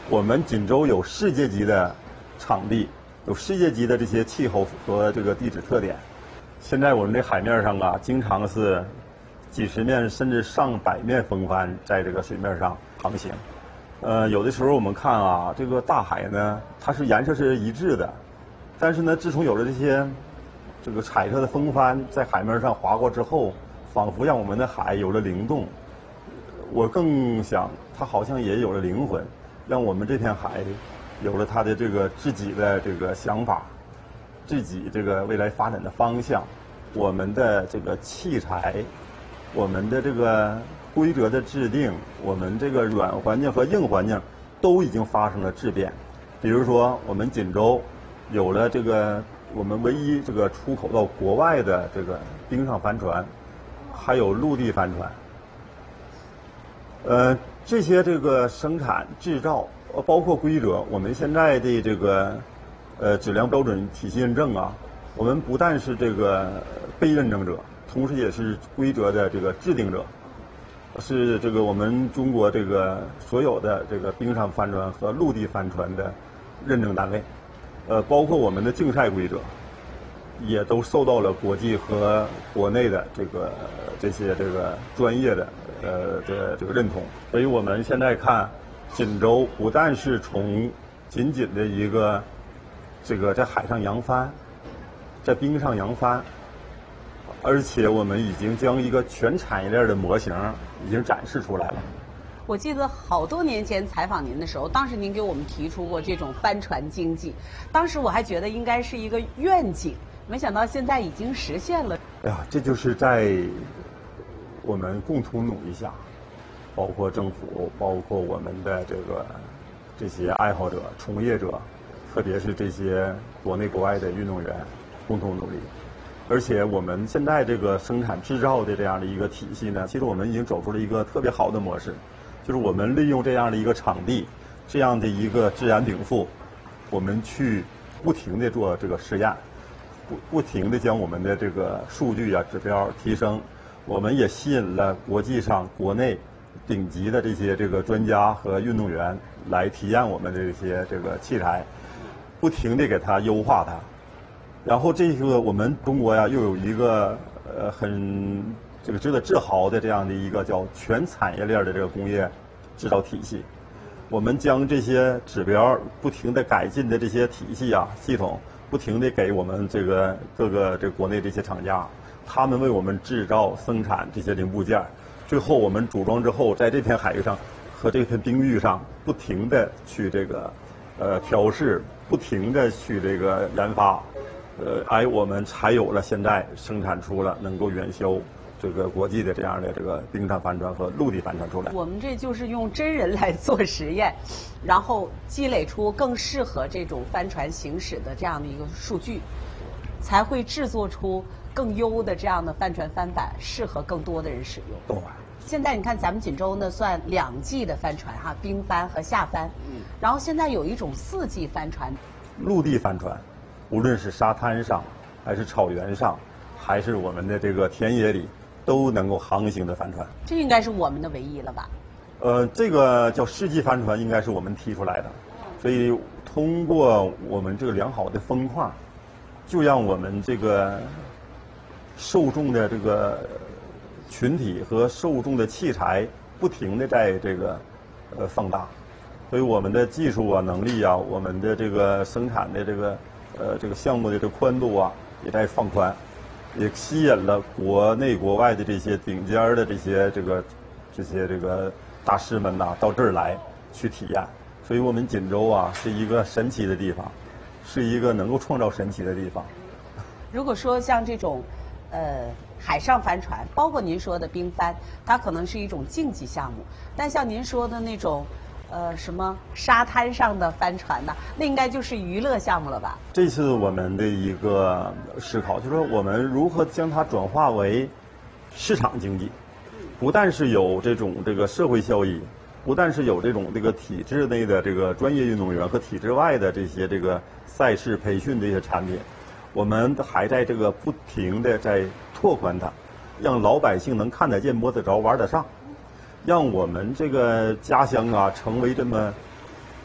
我们锦州有世界级的场地，有世界级的这些气候和这个地质特点。现在我们这海面上啊，经常是几十面甚至上百面风帆在这个水面上航行。有的时候我们看啊，这个大海呢，它是颜色是一致的，但是呢，自从有了这个彩色的风帆在海面上划过之后，仿佛让我们的海有了灵动。我更想，它好像也有了灵魂，让我们这片海有了它的这个自己的这个想法，自己这个未来发展的方向。我们的这个器材，我们的这个规则的制定，我们这个软环境和硬环境都已经发生了质变。比如说，我们锦州有了这个我们唯一这个出口到国外的这个冰上帆船，还有陆地帆船。这些这个生产制造，包括规则，我们现在的这个质量标准体系认证啊，我们不但是这个被认证者，同时也是规则的这个制定者，是这个我们中国这个所有的这个冰上帆船和陆地帆船的认证单位，包括我们的竞赛规则，也都受到了国际和国内的这些专业的这个认同。所以我们现在看锦州不但是从仅仅的一个这个在海上扬帆，在冰上扬帆，而且我们已经将一个全产业链的模型已经展示出来了。 我记得好多年前采访您的时候，当时您给我们提出过这种帆船经济，当时我还觉得应该是一个愿景，没想到现在已经实现了。 哎呀，这就是在我们共同努力下，包括政府，包括我们的这些爱好者、从业者，特别是这些国内国外的运动员，共同努力。而且我们现在这个生产制造的这样的一个体系呢，其实我们已经走出了一个特别好的模式，就是我们利用这样的一个场地，这样的一个自然禀赋，我们去不停地做这个实验，不停地将我们的这个数据啊指标提升。我们也吸引了国际上、国内顶级的这些专家和运动员来体验我们这些器材，不停地给它优化它。然后我们中国呀，又有一个很值得自豪的这样的一个叫全产业链的这个工业制造体系。我们将这些指标不停地改进的这些体系啊系统，不停地给我们各个国内这些厂家，他们为我们制造生产这些零部件，最后我们组装之后，在这片海域上和这片冰域上不停地去调试，不停地去研发。我们才有了现在生产出了能够远销国际的这样的冰上帆船和陆地帆船出来。 我们这就是用真人来做实验，然后积累出更适合这种帆船行驶的这样的一个数据，才会制作出更优的这样的帆船帆板，适合更多的人使用。 对。 现在你看咱们锦州呢，算2季的帆船哈，冰帆和夏帆。然后现在有一种4季帆船， 陆地帆船。无论是沙滩上，还是草原上，还是我们的田野里，都能够航行的帆船。 这应该是我们的唯一了吧？ 这个叫世纪帆船，应该是我们提出来的。所以通过我们良好的风况，就让我们受众的群体和受众的器材不停地在放大。所以我们的技术啊、能力啊，我们的生产的项目的宽度啊，也在放宽，也吸引了国内国外的这些顶尖的这些大师们呐，到这儿来去体验。所以我们锦州啊，是一个神奇的地方，是一个能够创造神奇的地方。 如果说像这种海上帆船，包括您说的冰帆，它可能是一种竞技项目，但像您说的那种什么沙滩上的帆船呢？那应该就是娱乐项目了吧？ 这是我们的一个思考，就是说我们如何将它转化为市场经济，不但是有这种社会效益，不但是有这种体制内的专业运动员和体制外的这些赛事培训的一些产品，我们还在不停的在拓宽它，让老百姓能看得见、摸得着、玩得上。让我们家乡啊成为这么